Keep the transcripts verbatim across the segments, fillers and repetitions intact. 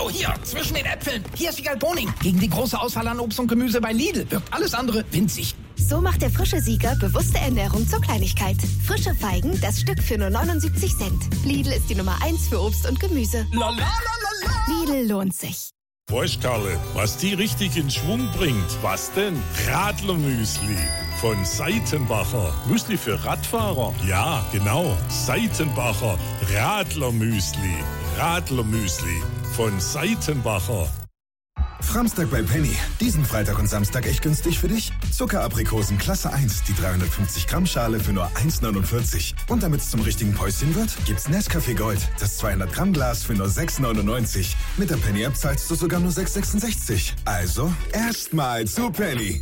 Oh, hier, zwischen den Äpfeln. Hier ist Wiegald Boning. Gegen die große Auswahl an Obst und Gemüse bei Lidl wirkt alles andere winzig. So macht der frische Sieger bewusste Ernährung zur Kleinigkeit. Frische Feigen, das Stück für nur neunundsiebzig Cent. Lidl ist die Nummer eins für Obst und Gemüse. La, la, la, la, la. Lidl lohnt sich. Weißt Karle, was die richtig in Schwung bringt? Was denn? Radlermüsli von Seitenbacher. Müsli für Radfahrer? Ja, genau. Seitenbacher Radlermüsli. Radlermüsli von Seitenbacher. Framstag bei Penny. Diesen Freitag und Samstag echt günstig für dich. Zuckeraprikosen Klasse eins, die dreihundertfünfzig Gramm Schale für nur eins neunundvierzig. Und damit es zum richtigen Päuschen wird, gibt's Nescafé Gold, das zweihundert Gramm Glas für nur sechs neunundneunzig. Mit der Penny App zahlst du sogar nur sechs sechsundsechzig. Also erstmal zu Penny.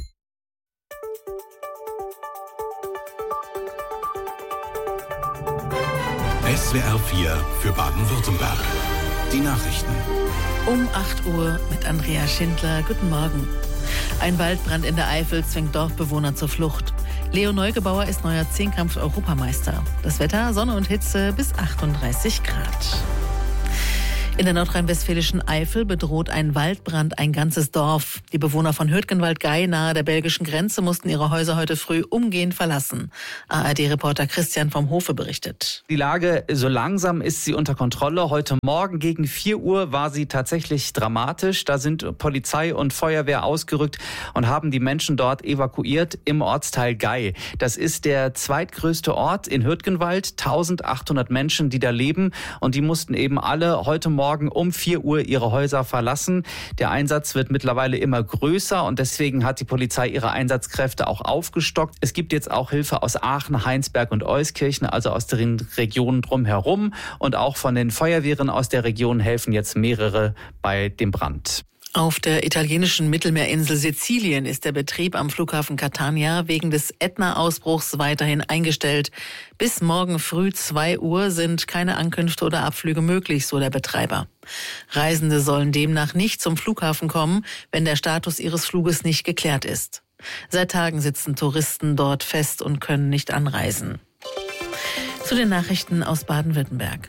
S W R vier für Baden-Württemberg. Die Nachrichten. Um acht Uhr mit Andrea Schindler. Guten Morgen. Ein Waldbrand in der Eifel zwingt Dorfbewohner zur Flucht. Leo Neugebauer ist neuer Zehnkampf-Europameister. Das Wetter, Sonne und Hitze bis achtunddreißig Grad. In der nordrhein-westfälischen Eifel bedroht ein Waldbrand ein ganzes Dorf. Die Bewohner von Hürtgenwald-Gey nahe der belgischen Grenze mussten ihre Häuser heute früh umgehend verlassen. A R D-Reporter Christian vom Hofe berichtet. Die Lage, so langsam ist sie unter Kontrolle. Heute Morgen gegen vier Uhr war sie tatsächlich dramatisch. Da sind Polizei und Feuerwehr ausgerückt und haben die Menschen dort evakuiert im Ortsteil Gey. Das ist der zweitgrößte Ort in Hürtgenwald. eintausendachthundert Menschen, die da leben. Und die mussten eben alle heute Morgen Morgen um vier Uhr ihre Häuser verlassen. Der Einsatz wird mittlerweile immer größer und deswegen hat die Polizei ihre Einsatzkräfte auch aufgestockt. Es gibt jetzt auch Hilfe aus Aachen, Heinsberg und Euskirchen, also aus den Regionen drumherum. Und auch von den Feuerwehren aus der Region helfen jetzt mehrere bei dem Brand. Auf der italienischen Mittelmeerinsel Sizilien ist der Betrieb am Flughafen Catania wegen des Ätna-Ausbruchs weiterhin eingestellt. Bis morgen früh zwei Uhr sind keine Ankünfte oder Abflüge möglich, so der Betreiber. Reisende sollen demnach nicht zum Flughafen kommen, wenn der Status ihres Fluges nicht geklärt ist. Seit Tagen sitzen Touristen dort fest und können nicht anreisen. Zu den Nachrichten aus Baden-Württemberg.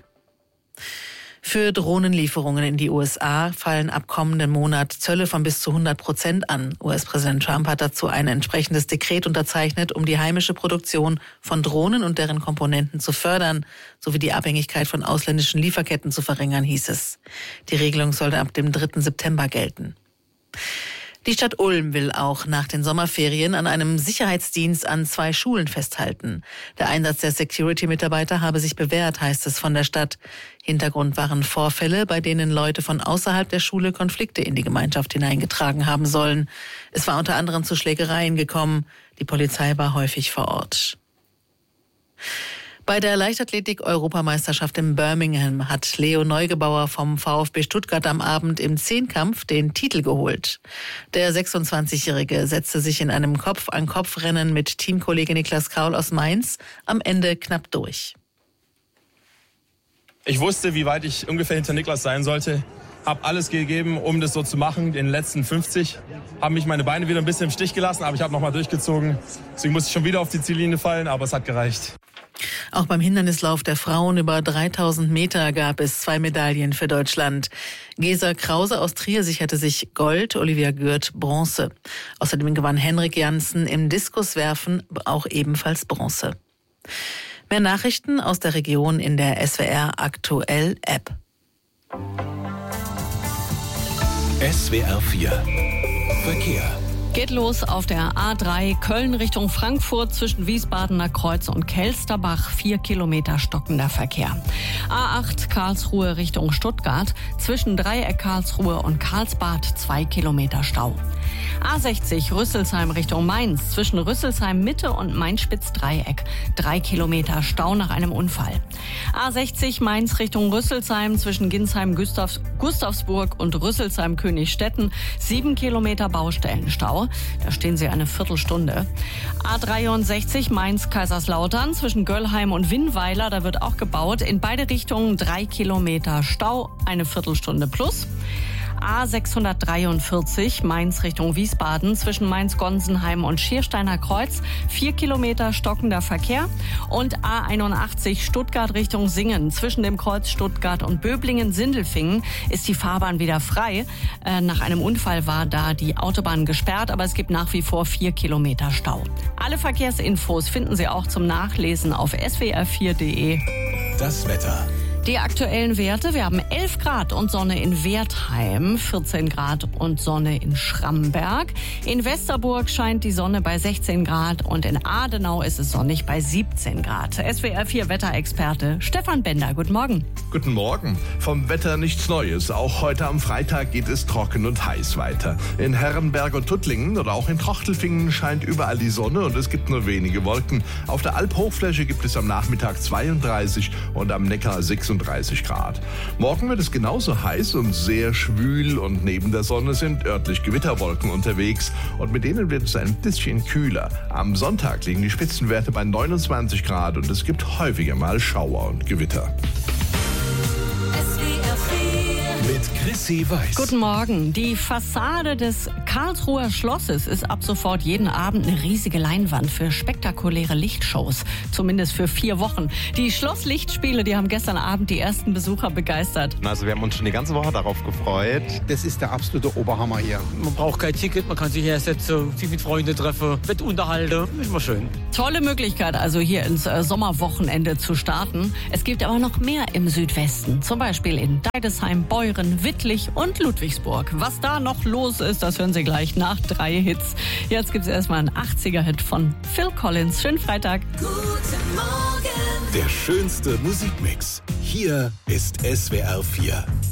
Für Drohnenlieferungen in die U S A fallen ab kommenden Monat Zölle von bis zu hundert Prozent an. U S-Präsident Trump hat dazu ein entsprechendes Dekret unterzeichnet, um die heimische Produktion von Drohnen und deren Komponenten zu fördern, sowie die Abhängigkeit von ausländischen Lieferketten zu verringern, hieß es. Die Regelung sollte ab dem dritten September gelten. Die Stadt Ulm will auch nach den Sommerferien an einem Sicherheitsdienst an zwei Schulen festhalten. Der Einsatz der Security-Mitarbeiter habe sich bewährt, heißt es von der Stadt. Hintergrund waren Vorfälle, bei denen Leute von außerhalb der Schule Konflikte in die Gemeinschaft hineingetragen haben sollen. Es war unter anderem zu Schlägereien gekommen. Die Polizei war häufig vor Ort. Bei der Leichtathletik-Europameisterschaft in Birmingham hat Leo Neugebauer vom VfB Stuttgart am Abend im Zehnkampf den Titel geholt. Der sechsundzwanzigjährige setzte sich in einem Kopf-an-Kopf-Rennen mit Teamkollege Niklas Kraul aus Mainz am Ende knapp durch. Ich wusste, wie weit ich ungefähr hinter Niklas sein sollte. Habe alles gegeben, um das so zu machen. In den letzten fünfzig haben mich meine Beine wieder ein bisschen im Stich gelassen, aber ich habe nochmal durchgezogen. Deswegen musste ich schon wieder auf die Ziellinie fallen, aber es hat gereicht. Auch beim Hindernislauf der Frauen über dreitausend Meter gab es zwei Medaillen für Deutschland. Gesa Krause aus Trier sicherte sich Gold, Olivia Gürt Bronze. Außerdem gewann Henrik Janssen im Diskuswerfen auch ebenfalls Bronze. Mehr Nachrichten aus der Region in der S W R Aktuell App. S W R vier Verkehr. Geht los auf der A drei Köln Richtung Frankfurt zwischen Wiesbadener Kreuz und Kelsterbach. Vier Kilometer stockender Verkehr. A acht Karlsruhe Richtung Stuttgart zwischen Dreieck Karlsruhe und Karlsbad. Zwei Kilometer Stau. A sechzig Rüsselsheim Richtung Mainz zwischen Rüsselsheim Mitte und Mainz-Spitz-Dreieck. Drei Kilometer Stau nach einem Unfall. A sechzig Mainz Richtung Rüsselsheim zwischen Ginsheim-Gustavs- Gustavsburg und Rüsselsheim-Königstetten. Sieben Kilometer Baustellenstau. Da stehen Sie eine Viertelstunde. A dreiundsechzig Mainz-Kaiserslautern zwischen Göllheim und Winnweiler. Da wird auch gebaut. In beide Richtungen drei Kilometer Stau. Eine Viertelstunde plus. A sechshundertdreiundvierzig Mainz Richtung Wiesbaden zwischen Mainz-Gonsenheim und Schiersteiner Kreuz. Vier Kilometer stockender Verkehr. Und A einundachtzig Stuttgart Richtung Singen zwischen dem Kreuz Stuttgart und Böblingen-Sindelfingen ist die Fahrbahn wieder frei. Äh, nach einem Unfall war da die Autobahn gesperrt, aber es gibt nach wie vor vier Kilometer Stau. Alle Verkehrsinfos finden Sie auch zum Nachlesen auf s w r vier punkt d e. Das Wetter. Die aktuellen Werte, wir haben elf Grad und Sonne in Wertheim, vierzehn Grad und Sonne in Schramberg. In Westerburg scheint die Sonne bei sechzehn Grad und in Adenau ist es sonnig bei siebzehn Grad. S W R vier Wetterexperte Stefan Bender, guten Morgen. Guten Morgen. Vom Wetter nichts Neues. Auch heute am Freitag geht es trocken und heiß weiter. In Herrenberg und Tuttlingen oder auch in Trochtelfingen scheint überall die Sonne und es gibt nur wenige Wolken. Auf der Alphochfläche gibt es am Nachmittag zweiunddreißig und am Neckar sechsunddreißig Grad. Morgen wird es genauso heiß und sehr schwül und neben der Sonne sind örtlich Gewitterwolken unterwegs und mit denen wird es ein bisschen kühler. Am Sonntag liegen die Spitzenwerte bei neunundzwanzig Grad und es gibt häufiger mal Schauer und Gewitter. Mit Chrissy Weiß. Guten Morgen. Die Fassade des Karlsruher Schlosses ist ab sofort jeden Abend eine riesige Leinwand für spektakuläre Lichtshows. Zumindest für vier Wochen. Die Schlosslichtspiele, die haben gestern Abend die ersten Besucher begeistert. Also wir haben uns schon die ganze Woche darauf gefreut. Das ist der absolute Oberhammer hier. Man braucht kein Ticket, man kann sich hersetzen, sich mit Freunden treffen, wird unterhalten. Ist immer schön. Tolle Möglichkeit, also hier ins äh, Sommerwochenende zu starten. Es gibt aber noch mehr im Südwesten. Zum Beispiel in Deidesheim, Beuren, Wittlich und Ludwigsburg. Was da noch los ist, das hören Sie gleich nach drei Hits. Jetzt gibt es erstmal einen achtziger-Hit von Phil Collins. Schönen Freitag. Guten Morgen. Der schönste Musikmix. Hier ist S W R vier.